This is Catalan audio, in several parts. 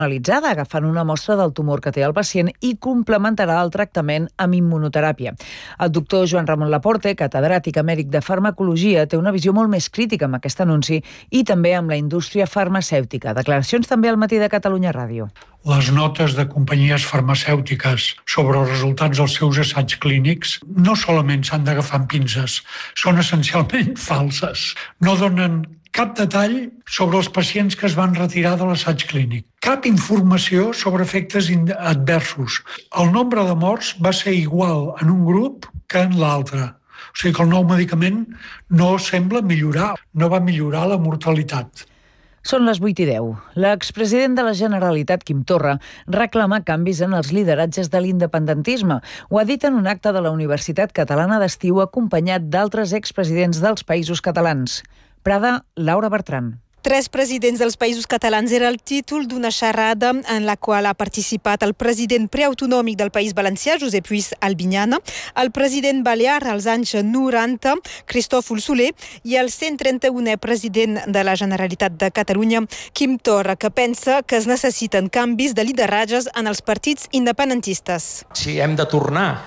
analitzada agafant una mostra del tumor que té el pacient i complementarà el tractament amb immunoteràpia. El doctor Joan Ramon Laporte, catedràtic emèrit de farmacologia, té una visió molt més crítica amb aquest anunci i també amb la indústria farmacèutica. Declaracions també al Matí de Catalunya Ràdio. Les notes de companyies farmacèutiques sobre els resultats dels seus assaigs clínics no solament s'han d'agafar amb pinces, són essencialment falses. No donen cap detall sobre els pacients que es van retirar de l'assaig clínic. Cap informació sobre efectes adversos. El nombre de morts va ser igual en un grup que en l'altre. O sigui que el nou medicament no sembla millorar, no va millorar la mortalitat. Són les 8:10. L'expresident de la Generalitat, Quim Torra, reclama canvis en els lideratges de l'independentisme. Ho ha dit en un acte de la Universitat Catalana d'Estiu acompanyat d'altres expresidents dels països catalans. Prada, Laura Bertran. 3 presidents dels països catalans era el títol d'una xerrada en la qual ha participat el president preautonòmic del País Valencià, Josep Lluís Albinyana, el president balear als anys 90, Cristòfol Soler, i el 131è president de la Generalitat de Catalunya, Quim Torra, que pensa que es necessiten canvis de lideratges en els partits independentistes. Si hem de tornar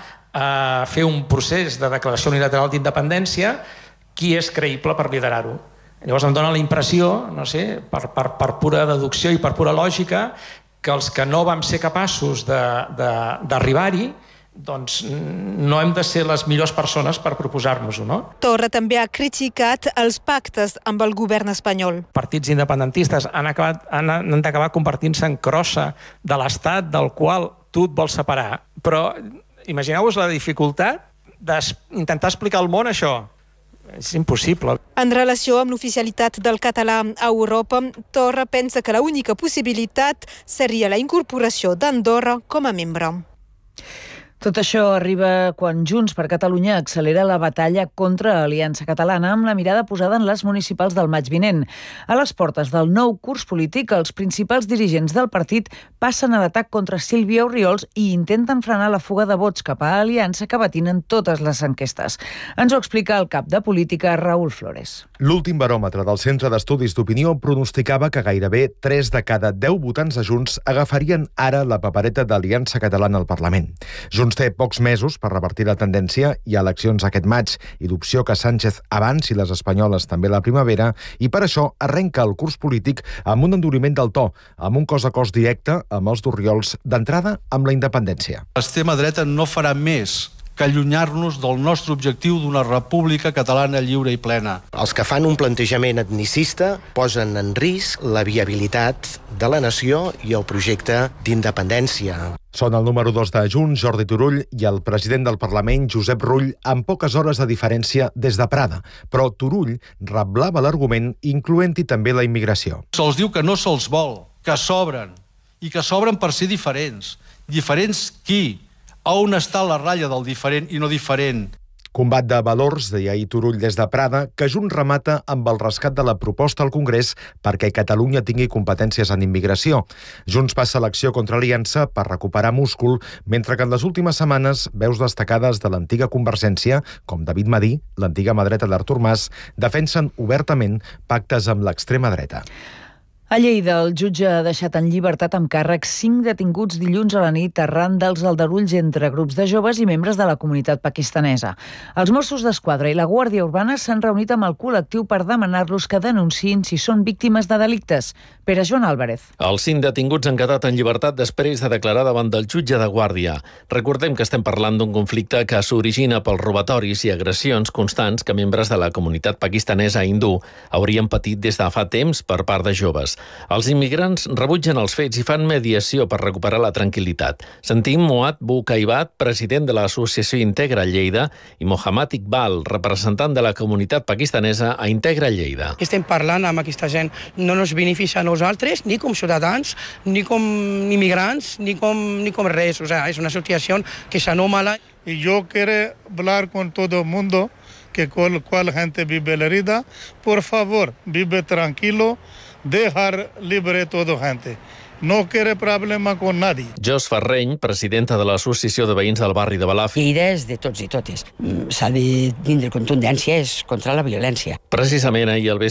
a fer un procés de declaració unilateral d'independència, qui és creïble per liderar-ho? Llavors em dóna la impressió, no sé, per pura deducció i per pura lògica, que els que no vam ser capaços d'arribar-hi, doncs no hem de ser les millors persones per proposar-nos-ho, no? Torra també ha criticat els pactes amb el govern espanyol. Partits independentistes han d'acabar convertint-se en crossa de l'Estat del qual tu et vols separar. Però imagineu-vos la dificultat d'intentar explicar al món això. És impossible. En relació amb l'oficialitat del català a Europa, Torra pensa que l'única possibilitat seria la incorporació d'Andorra com a membre. Tot això arriba quan Junts per Catalunya accelera la batalla contra Aliança Catalana amb la mirada posada en les municipals del maig vinent. A les portes del nou curs polític, els principals dirigents del partit passen a l'atac contra Sílvia Orriols i intenten frenar la fuga de vots cap a Aliança que batinen totes les enquestes. Ens ho explica el cap de política, Raül Flores. L'últim baròmetre del Centre d'Estudis d'Opinió pronosticava que gairebé 3 de cada 10 votants de Junts agafarien ara la papereta d'Aliança Catalana al Parlament. Junts té pocs mesos per revertir la tendència i eleccions aquest maig i d'opció que Sánchez avanci les espanyoles també la primavera i per això arrenca el curs polític amb un enduriment del to, amb un cos a cos directe amb els d'Orriols d'entrada amb la independència. L'extrema dreta no farà més que allunyar-nos del nostre objectiu d'una república catalana lliure i plena. Els que fan un plantejament etnicista posen en risc la viabilitat de la nació i el projecte d'independència. Són el número 2 de Junts, Jordi Turull, i el president del Parlament, Josep Rull, amb poques hores de diferència des de Prada. Però Turull reblava l'argument, incloent-hi també la immigració. Se'ls diu que no se'ls vol, que sobren, i que sobren per ser diferents. Diferents qui? On està la ratlla del diferent i no diferent? Combat de valors, deia ahir Turull des de Prada, que Junts remata amb el rescat de la proposta al Congrés perquè Catalunya tingui competències en immigració. Junts passa l'acció contra Aliança per recuperar múscul, mentre que en les últimes setmanes veus destacades de l'antiga Convergència, com David Madí, l'antiga mà dreta d'Artur Mas, defensen obertament pactes amb l'extrema dreta. A Lleida, el jutge ha deixat en llibertat amb càrrec 5 detinguts dilluns a la nit arran dels aldarulls entre grups de joves i membres de la comunitat pakistanesa. Els Mossos d'Esquadra i la Guàrdia Urbana s'han reunit amb el col·lectiu per demanar-los que denunciïn si són víctimes de delictes. Pere Joan Álvarez. Els 5 detinguts han quedat en llibertat després de declarar davant del jutge de guàrdia. Recordem que estem parlant d'un conflicte que s'origina pels robatoris i agressions constants que membres de la comunitat pakistanesa hindú haurien patit des de fa temps per part de joves. Els immigrants rebutgen els fets i fan mediació per recuperar la tranquil·litat. Sentim Muad Bukaibat, president de l'associació Integra Lleida, i Mohammad Iqbal, representant de la comunitat pakistanesa a Integra Lleida. Estem parlant amb aquesta gent, no ens beneficia a nosaltres, ni com ciutadans, ni com immigrants, ni com res. O sea, és una situació que és anòmala. Y yo quiero hablar con todo el mundo, que cual gente vive la herida, por favor, vive tranquilo, dejar libre toda gente. No quiere problema con nadie. Jos Ferreny, presidenta de l'Associació de Veïns del barri de Balaf. Lleida és de tots i totes. S'ha de tindre contundència, és contra la violència. Precisament ahir al vespre